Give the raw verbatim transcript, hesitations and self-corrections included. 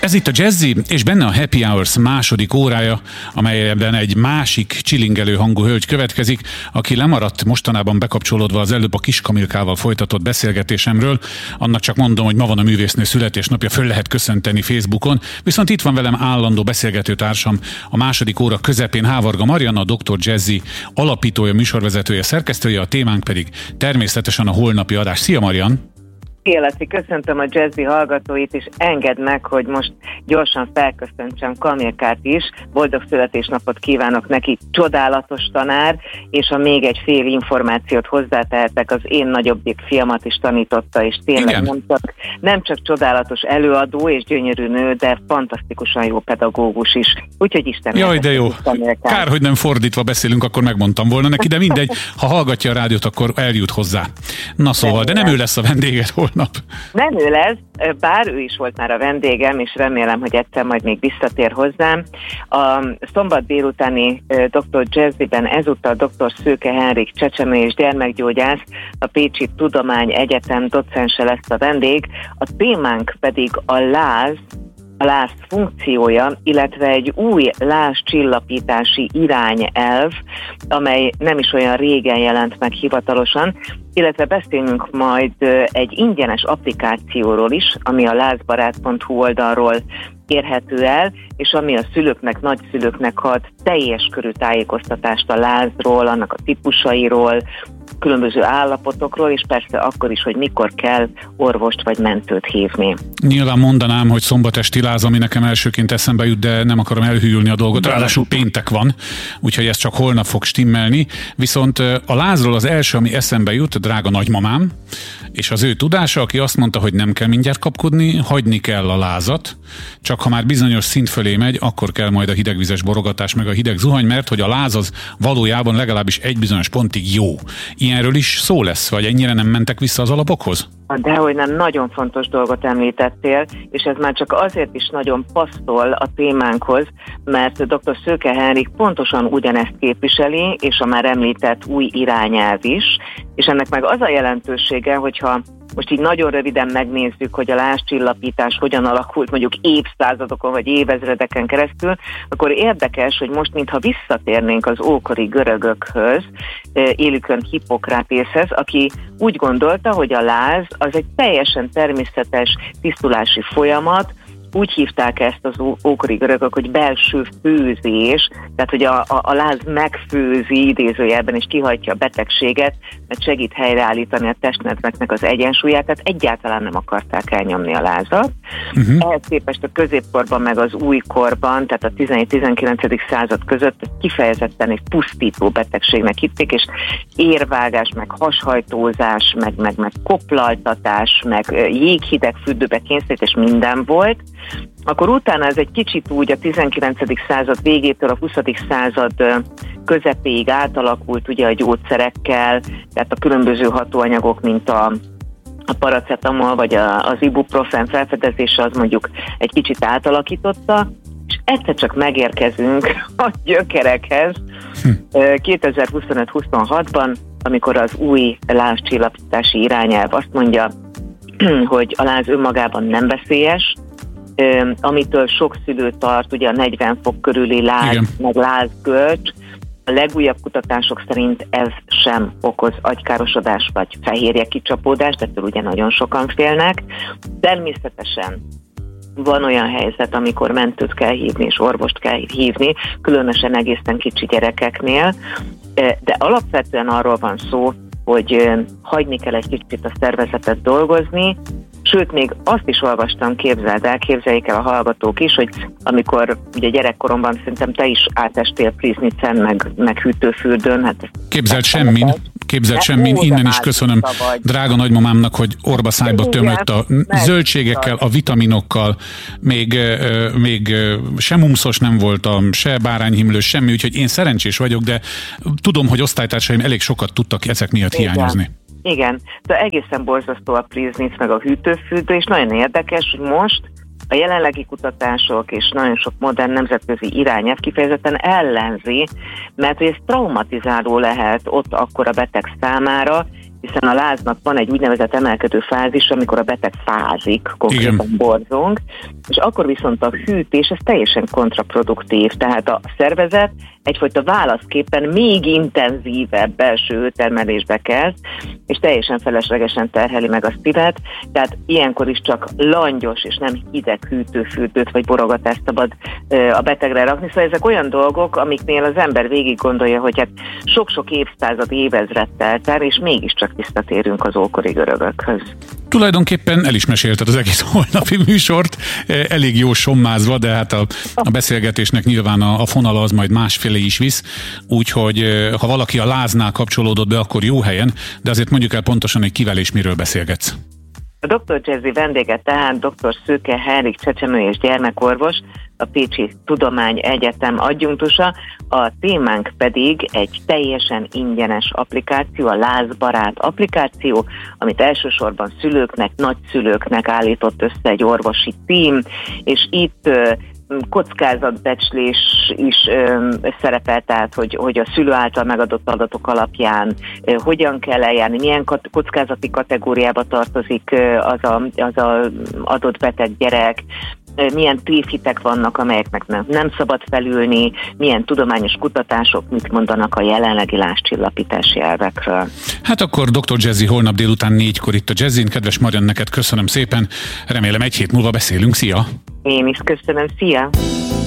Ez itt a Jazzy, és benne a Happy Hours második órája, amelyben egy másik csilingelő hangú hölgy következik, aki lemaradt mostanában bekapcsolódva az előbb a Kis Kamilkával folytatott beszélgetésemről. Annak csak mondom, hogy ma van a művésznő születésnapja, föl lehet köszönteni Facebookon, viszont itt van velem állandó beszélgetőtársam a második óra közepén, Hávarga Marianna, a doktor Jazzy alapítója, műsorvezetője, szerkesztője, a témánk pedig természetesen a holnapi adás. Szia, Marian! Életi, köszöntöm a Jazzy hallgatóit, és engedd meg, hogy most gyorsan felköszöntsem Kamilkát is. Boldog születésnapot kívánok neki, csodálatos tanár, és ha még egy fél információt hozzátehetek, az én nagyobbik fiamat is tanította, és tényleg nem csak, nem csak csodálatos előadó és gyönyörű nő, de fantasztikusan jó pedagógus is. Úgyhogy Isten. Jaj, de jó. Kár, hogy nem fordítva beszélünk, akkor megmondtam volna neki, de mindegy, ha hallgatja a rádiót, akkor eljut hozzá. Na szóval, de nem ő lesz a vendéged holnap. Nem ő lesz, bár ő is volt már a vendégem, és remélem, hogy egyszer majd még visszatér hozzám. A szombat délutáni doktor Jazzyben ezúttal doktor Szőke Henrik csecsemő és gyermekgyógyász, a Pécsi Tudományegyetem docense lesz a vendég. A témánk pedig a láz, a láz funkciója, illetve egy új lázcsillapítási irányelv, amely nem is olyan régen jelent meg hivatalosan, illetve beszélünk majd egy ingyenes applikációról is, ami a lázbarát pont hu oldalról érhető el, és ami a szülőknek, nagyszülőknek ad teljes körű tájékoztatást a lázról, annak a típusairól, különböző állapotokról, és persze akkor is, hogy mikor kell orvost vagy mentőt hívni. Nyilván mondanám, hogy szombatesti láz, ami nekem elsőként eszembe jut, de nem akarom elhűlni a dolgot. Ráadásul péntek van, úgyhogy ez csak holnap fog stimmelni. Viszont a lázról az első, ami eszembe jut, drága nagymamám, és az ő tudása, aki azt mondta, hogy nem kell mindjárt kapkodni, hagyni kell a lázat, csak ha már bizonyos szint fölé megy, akkor kell majd a hidegvizes borogatás, meg a hideg zuhany, mert hogy a láz az valójában legalábbis egy bizonyos pontig jó. Ilyenről is szó lesz, vagy ennyire nem mentek vissza az alapokhoz? Dehogy nem, nagyon fontos dolgot említettél, és ez már csak azért is nagyon passzol a témánkhoz, mert doktor Szőke Henrik pontosan ugyanezt képviseli, és a már említett új irányelv is, és ennek meg az a jelentősége, hogyha most így nagyon röviden megnézzük, hogy a lázcsillapítás hogyan alakult mondjuk évszázadokon vagy évezredeken keresztül, akkor érdekes, hogy most mintha visszatérnénk az ókori görögökhöz, élükön Hippokrátészhez, aki úgy gondolta, hogy a láz az egy teljesen természetes tisztulási folyamat. Úgy hívták ezt az ókori görögök, hogy belső főzés, tehát hogy a, a, a láz megfőzi idézőjelben és kihajtja a betegséget, mert segít helyreállítani a testnedveknek az egyensúlyát, tehát egyáltalán nem akarták elnyomni a lázat. Uh-huh. Ehhez képest a középkorban meg az újkorban, tehát a tizenegy-tizenkilencedik század között kifejezetten egy pusztító betegségnek hitték, és érvágás, meg hashajtózás, meg, meg, meg koplaltatás, meg jéghideg fürdőbe kényszerítés minden volt. Akkor utána ez egy kicsit úgy a tizenkilencedik század végétől a huszadik század közepéig átalakult ugye a gyógyszerekkel, tehát a különböző hatóanyagok, mint a, a paracetamol vagy a, az ibuprofen felfedezése az mondjuk egy kicsit átalakította, és egyszer csak megérkezünk a gyökerekhez kétezer-huszonöt-huszonhatban, amikor az új lázcsillapítási irányelv azt mondja, hogy a láz önmagában nem veszélyes, amitől sok szülő tart, ugye a negyven fok körüli láz, igen, meg lázgölcs. A legújabb kutatások szerint ez sem okoz agykárosodás vagy fehérje kicsapódást, ettől ugye nagyon sokan félnek. Természetesen van olyan helyzet, amikor mentőt kell hívni és orvost kell hívni, különösen egészen kicsi gyerekeknél, de alapvetően arról van szó, hogy hagyni kell egy kicsit a szervezetet dolgozni, sőt, még azt is olvastam, képzeld el, képzeljék el a hallgatók is, hogy amikor ugye gyerekkoromban szerintem te is átestél Priznicen, meg, meg hűtőfürdőn. Hát képzeld semmin, képzeld semmin, innen is köszönöm drága nagymamámnak, hogy orba szájba tömött a zöldségekkel, a vitaminokkal, még, még se mumszos nem voltam, se bárányhimlős, semmi, úgyhogy én szerencsés vagyok, de tudom, hogy osztálytársaim elég sokat tudtak ezek miatt hiányozni. Igen, de egészen borzasztó a Priznic meg a hűtőfürdő, és nagyon érdekes, hogy most a jelenlegi kutatások és nagyon sok modern nemzetközi irányelv kifejezetten ellenzi, mert hogy ez traumatizáló lehet ott akkor a beteg számára, hiszen a láznak van egy úgynevezett emelkedő fázis, amikor a beteg fázik, konkrétan borzong, és akkor viszont a hűtés, ez teljesen kontraproduktív, tehát a szervezet egyfajta válaszképpen még intenzívebb belső termelésbe kezd, és teljesen feleslegesen terheli meg a szívet, tehát ilyenkor is csak langyos és nem hideg hűtőfürdőt vagy borogatást szabad a betegre rakni. Szóval ezek olyan dolgok, amiknél az ember végig gondolja, hogy hát sok-sok évszázad, évezred telt el, és mégiscsak visszatérünk az ókori görögökhöz. Tulajdonképpen el is mesélted az egész holnapi műsort, elég jó sommázva, de hát a, a beszélgetésnek nyilván a, a fonala az majd másfélé is visz, úgyhogy ha valaki a láznál kapcsolódott be, akkor jó helyen, de azért mondjuk el pontosan, hogy kivel és miről beszélgetsz. A doktor Jazzy vendége tehát doktor Szőke Henrik csecsemő és gyermekorvos, a Pécsi Tudományegyetem adjunktusa, a témánk pedig egy teljesen ingyenes applikáció, a lázbarát applikáció, amit elsősorban szülőknek, nagyszülőknek állított össze egy orvosi tím, és itt kockázatbecslés is ö, szerepel, tehát hogy, hogy a szülő által megadott adatok alapján ö, hogyan kell eljárni, milyen kat- kockázati kategóriába tartozik ö, az, a, az a adott beteg gyerek, ö, milyen tévhitek vannak, amelyeknek nem, nem szabad felülni, milyen tudományos kutatások mit mondanak a jelenlegi lázcsillapítási elvekről. Hát akkor doktor Jazzy holnap délután négykor itt a Jazzin. Kedves Marian, neked köszönöm szépen, remélem egy hét múlva beszélünk, szia! Én is köszönöm, szia!